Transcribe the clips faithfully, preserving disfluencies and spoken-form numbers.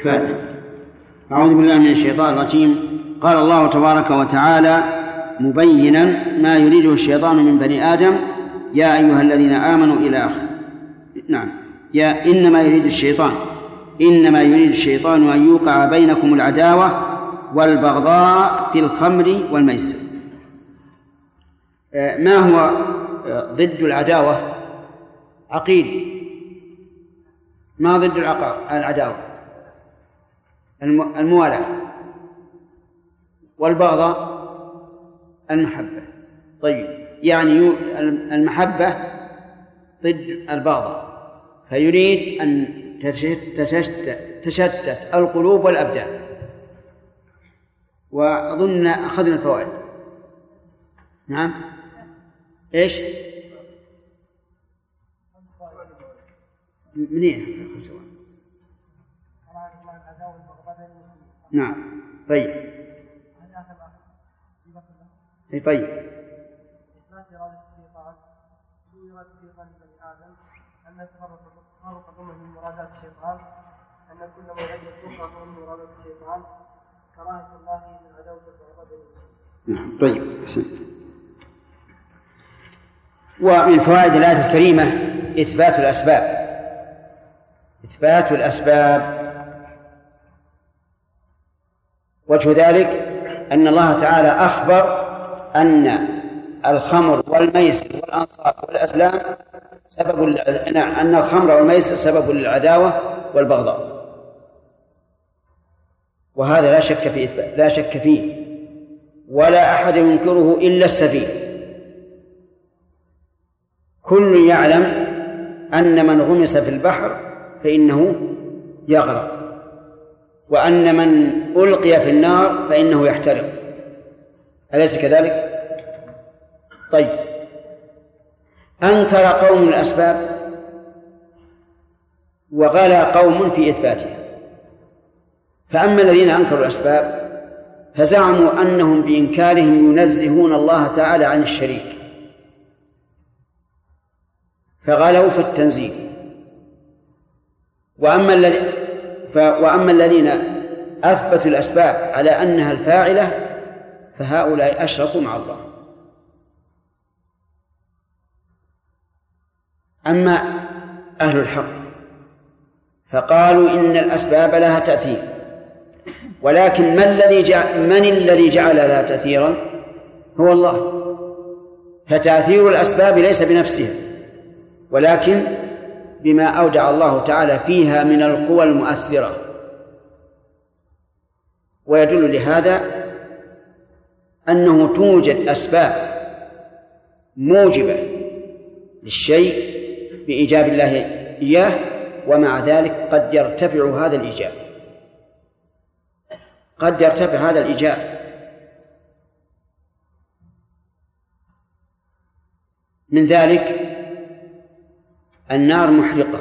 أعوذ بالله من الشيطان الرجيم. قال الله تبارك وتعالى مبينا ما يريده الشيطان من بني آدم يا أيها الذين آمنوا إلى آخر. نعم يا إنما يريد الشيطان إنما يريد الشيطان أن يوقع بينكم العداوة والبغضاء في الخمر والميسر. ما هو ضد العداوة؟ عقيد. ما ضد العداوة؟ الموالاة. والبغضاء المحبة. طيب يعني المحبة ضد البغضاء، فيريد أن تشتت القلوب والأبدان. وأظن أخذنا الفوائد. نعم إيش منين؟ نعم طيب اي طيب إثبات إرادة الشيطان شو إرادة الشيطان لبني آدم أن تفرق ضمن من مرادات الشيطان أن كل ما يجب تفرق ضمن مرادات الشيطان كراهة الله من عداوة البغضاء بين المسلمين. نعم طيب أحسنت. ومن فوائد الآية الكريمة إثبات الأسباب إثبات الأسباب وجه ذلك أن الله تعالى أخبر أن الخمر والميسر والأنصاب والأزلام سبب نعم أن الخمر والميسر سبب للعداوة والبغضاء، وهذا لا شك في إثبات لا شك فيه ولا أحد ينكره إلا السفيه. كل يعلم أن من غمس في البحر فإنه يغرق، وأن من ألقي في النار فإنه يحترق، أليس كذلك؟ طيب أنكر قوم الأسباب وغلا قوم في إثباتها. فأما الذين أنكروا الأسباب فزعموا أنهم بإنكارهم ينزهون الله تعالى عن الشريك، فغلوا في التنزيه. وأما الذي وأما الذين أثبتوا الأسباب على أنها الفاعلة فهؤلاء أشركوا مع الله. أما أهل الحق فقالوا إن الأسباب لها تأثير، ولكن من الذي جعل, من الذي جعل لها تأثيرا؟ هو الله. فتأثير الأسباب ليس بنفسها ولكن بما أودع الله تعالى فيها من القوى المؤثرة. ويدل لهذا أنه توجد أسباب موجبة للشيء بإيجاب الله إياه، ومع ذلك قد يرتفع هذا الإيجاب قد يرتفع هذا الإيجاب من ذلك النار محرقة،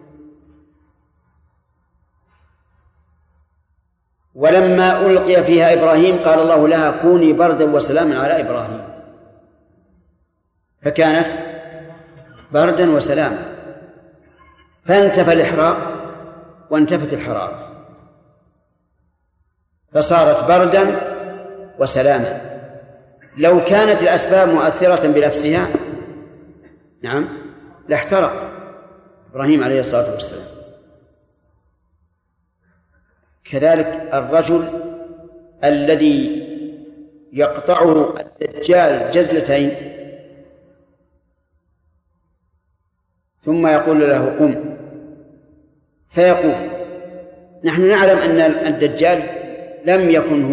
ولما ألقي فيها إبراهيم قال الله لها كوني بردا وسلاما على إبراهيم، فكانت بردا وسلاما، فانتفى الإحراق وانتفت الحرارة فصارت بردا وسلاما. لو كانت الأسباب مؤثرة بنفسها نعم لاحترق إبراهيم عليه الصلاة والسلام. كذلك الرجل الذي يقطعه الدجال جزلتين ثم يقول له قم فيقوم. نحن نعلم أن الدجال لم يكن